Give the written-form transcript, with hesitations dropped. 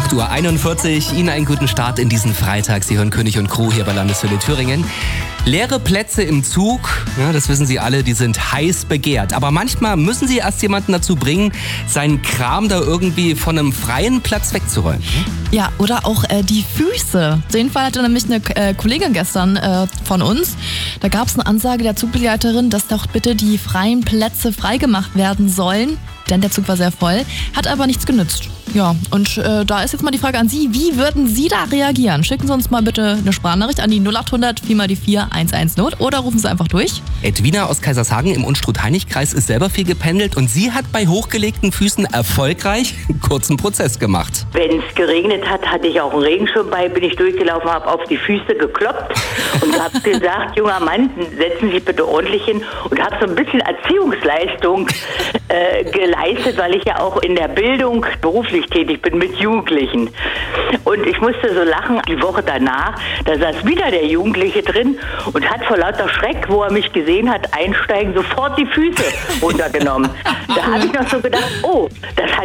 8:41 Uhr. Ihnen einen guten Start in diesen Freitag. Sie hören König und Crew hier bei Landeswelle Thüringen. Leere Plätze im Zug, ja, das wissen Sie alle, die sind heiß begehrt. Aber manchmal müssen Sie erst jemanden dazu bringen, seinen Kram da irgendwie von einem freien Platz wegzuräumen. Ja, oder auch die Füße. Den Fall hatte nämlich eine Kollegin gestern von uns. Da gab es eine Ansage der Zugbegleiterin, dass doch bitte die freien Plätze freigemacht werden sollen. Denn der Zug war sehr voll, hat aber nichts genützt. Ja, und da ist jetzt mal die Frage an Sie, wie würden Sie da reagieren? Schicken Sie uns mal bitte eine Sprachnachricht an die 0800 4x4 110 oder rufen Sie einfach durch. Edwina aus Kaisershagen im Unstrut-Heinig-Kreis ist selber viel gependelt und sie hat bei hochgelegten Füßen erfolgreich einen kurzen Prozess gemacht. Wenn es geregnet hat, hatte ich auch einen Regenschirm bei, bin ich durchgelaufen, habe auf die Füße gekloppt und habe gesagt, junger Mann, setzen Sie sich bitte ordentlich hin, und habe so ein bisschen Erziehungsleistung geleistet, weil ich ja auch in der Bildung beruflich tätig bin mit Jugendlichen. Und ich musste so lachen, die Woche danach, da saß wieder der Jugendliche drin und hat vor lauter Schreck, wo er mich gesehen hat, einsteigen, sofort die Füße runtergenommen. Da habe ich noch so gedacht, oh, das hat